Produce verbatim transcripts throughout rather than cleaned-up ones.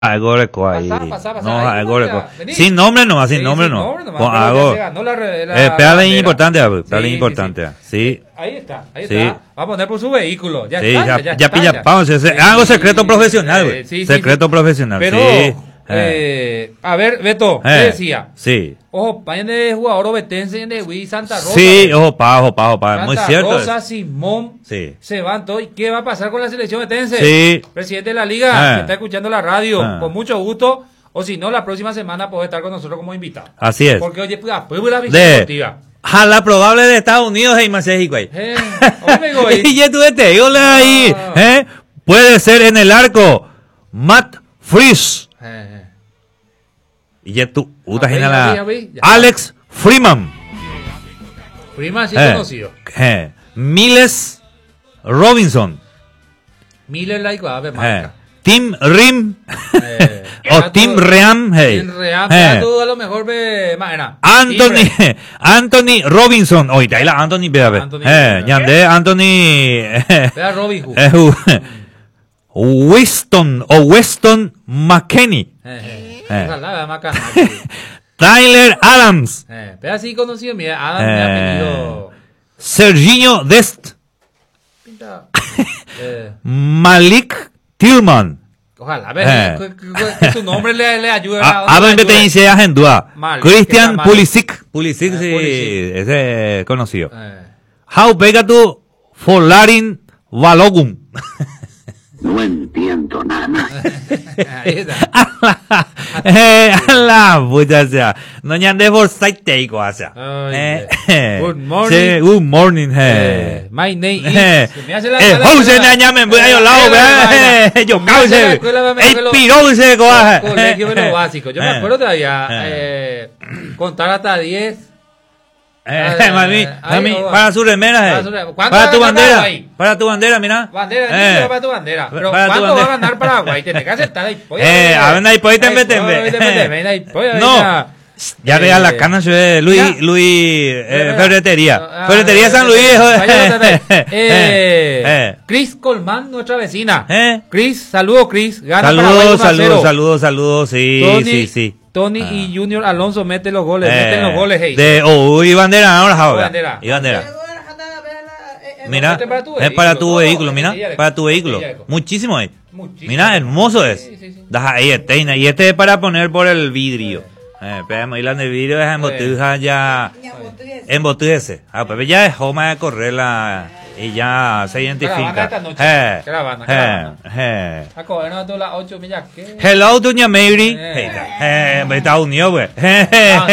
Algo reco ahí. Pasá, pasá, pasá. No, Ahí, algo mira, reco. vení. Sin nombre nomás, sin Sí, nombre sin no. nombre nomás, Con pero ya algo. se ganó la re- la- Eh, la pégale bandera. importante, Sí, pégale sí, importante. Sí. Ahí está, ahí Sí. está. Va a poner por su vehículo. Ya Sí, está, ya, ya, ya está, pilla ya. vamos, ese- Sí, algo secreto profesional, eh, güey. sí, sí, Secreto sí. profesional, Pero, sí. eh, a ver, Beto, ¿qué Eh, decía? Sí. Ojo, vayan de jugador obetense de Wii Santa Rosa. Sí, eh. ojo, pa, ojo, pa, ojo, pa. Muy Santa cierto. Rosa, es. Simón, Sí. se van todos. ¿Y qué va a pasar con la selección betense? Sí. Presidente de la liga, Ah. que está escuchando la radio, Ah. con mucho gusto. O si no, la próxima semana puede estar con nosotros como invitado. Así es. Porque oye, pues, después de la visión De deportiva. a la probable de Estados Unidos e México ahí. Eh, oye, güey. Y ya tuve te digo ahí, Ah. ¿eh? Puede ser en el arco Matt Fries. Eh, eh. Y ya tú, Ah, la ya vi, ya vi. Alex Freeman. Prima sí Eh, conocido. eh, Miles Robinson. Miller like va a ver Eh, marca. Tim Rim. Eh, O Tim Ream. Hey. En Real, Eh, tú a lo mejor ve Maena. Anthony, Anthony Robinson. Oye, ahí la Anthony, vea, ve. Anthony, Eh, vea. Yandé Anthony. eh, Vea Robin Hood. eh, uh, Winston o Weston McKenney. Eh, eh. Eh. Ojalá vea Maca. Tyler Adams. Eh, vea así conocido, mira, Adam me ha Eh. pedido. Serginho Dest. Pinta. Eh, Malik Tillman. ojalá, vea Eh. que, que- que su nombre le, le ayude Ah, a. Abel le ayude. Beteñice Agendúa. Mal, Christian que está mal. Pulisic. Pulisic, Eh, sí, Pulisic. ese es conocido. Eh. How pega tu Folarin Balogun. No entiendo nada. Ahí está. Eh, a la puta sea. No ñande por site y cosa. Ay, Eh, eh. Good morning. Sí, good morning. Eh, Eh. my name is. Eh, Me hace la eh, cara- Jose na ñame, voy a yo lado, Eh, eh, eh, yo me hace la cause. escuela, me El acuerdo- pirón se coja. Colegio de lo básico. Yo me Eh. acuerdo todavía. Eh. Eh, contar hasta diez. Eh, Ay, mami, ay, mami, ay, para su remera, para eh. su remera. ¿Cuánto Para va tu a ganar bandera, Paraguay? para tu bandera, mira. Bandera, Eh. eh. para tu bandera. Pero Para tu ¿cuánto va a bandera. ganar Paraguay? Tienes que aceptar ahí. Eh, a ver, ahí, pues, tembe, tembe. No. Ya real la cana se ve Luis, ya. Luis, eh, Ah, Ferretería. ah, Ferretería San Luis. vaya otra vez. Eh, Eh, eh. Cris Colmán, nuestra vecina. Eh. Cris, saludos, Cris. Gana Paraguay Saludos, uno a cero. saludos, saludos, saludos, sí, Tony, sí, sí. Tony Ah. y Junior Alonso meten los goles. Eh, meten los goles, hey. de, oh, y bandera ahora, ahora. Bandera. Y bandera. Eh, Mira, este para tu es para tu vehículo. vehículo, No, mira, ella le- para tu vehículo. ella le- Muchísimo ahí. Muchísimo. Mira, hermoso es. Sí, sí, sí. Deja ahí, este, y este es para poner por el vidrio. Eh, esperemos, y la de vidrio es embotuja ya. Embotújese. Ah, pues ya dejó más de correr la. Y ya se identifica. Caravana esta noche. Eh, Caravana, eh, caravana. eh. A coger a las ocho millas. ¿Qué? Hello, doña Mary. Eh. Hey, eh, me Estados Unidos, güey. Ah,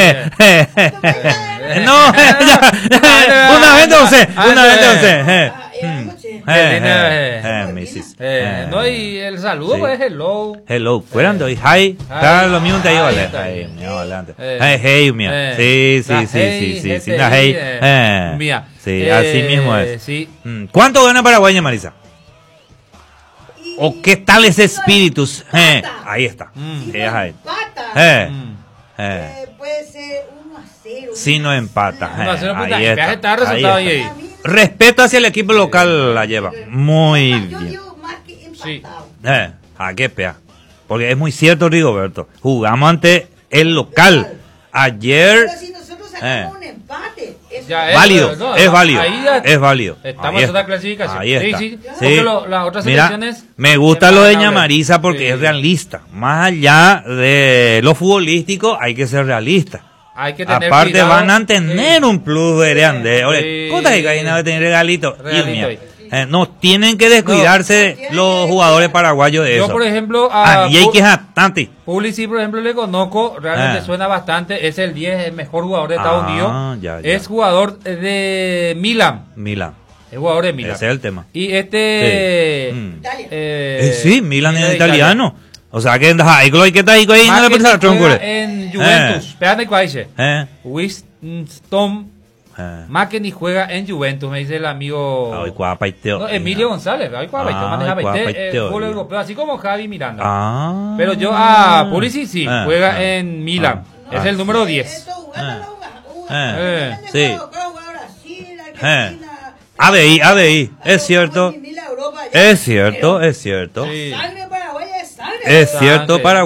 No, ya, ya, una vez entonces, Ah, una vez eh. entonces. eh. Eh, Eh, viene, eh, eh. eh, missus Eh, Eh, no, y el saludo, sí. pues, hello. Hello, fueran de hi. Está lo mismo te digo, Ahí vale. está. Hey, mío, adelante. Eh. Hey, hey, mía. Eh, Sí, la sí, sí, hey, sí, sí, sí, este, la hey. eh, Eh, mía. Sí, Eh, así mismo es. Sí. Mm, ¿Cuánto gana Paraguay, Marisa? ¿O qué tal ese espíritus? Eh, ahí está. Mm. Eh, ahí. Empata. Eh, Mm. eh. Eh, puede ser uno a cero. Si no empata. Uno a eh, cero, puta, ahí el está, viaje está ahí resultado está. ahí. Respeto hacia el equipo local la lleva. Muy Yo bien. digo más que Sí. empatado. Eh, ¿a qué pea? Porque es muy cierto, Rigoberto. Jugamos ante el local. Ayer. Pero si nosotros sacamos un empate, eso Ya es es, Válido, pero no, es válido, ahí ya es válido. estamos Ahí en otra está, clasificación. ahí está. Sí, sí, Sí. porque lo- las otras Mira, selecciones me gusta se lo de van a ver. Ñamarisa porque Sí. es realista. Más allá de lo futbolístico, hay que ser realista. hay que tener Aparte cuidado. van a tener Sí. un plus de grande. Oye, Sí. ¿cómo te que de tener regalito? Regalito Dios mío. ahí. Eh, no tienen que descuidarse los jugadores paraguayos de Yo, eso. por ejemplo, a Ah, y hay Pu- que bastante. Pulisic, por ejemplo, le conozco, realmente Ah. suena bastante, es el diez, el mejor jugador de Estados Ah, Unidos. ya, ya. Es jugador de Milan, Milan. es jugador de Milan. Ese es el tema. Y este... Sí. Mm. Italia. eh, Eh, sí, Milan es de italiano. O sea que ahí que está ahí ahí no le Marquez pasa la juega troncura. en Juventus, espérate cuál dice. Eh, Winston eh. McKennie juega en Juventus, me dice el amigo... Ay, cuá, paiteo. No, Emilio González, ay, cuá, baiteo, Ah, maneja cuá, baiteo, paiteo, eh, fútbol ya. europeo, así como Javi Miranda. Ah. Pero yo a Pulisic sí, Ah, juega ah, en Milan, ah, es ah. el número diez. Esto jugando Ah. la jugada- Ah. Eh, sí. Juega Brasil, Eh. Argentina. A B I, A B I, es cierto. Ni la Europa ya. Es cierto, es cierto. Sí. Salve Paraguay, salve Es cierto, para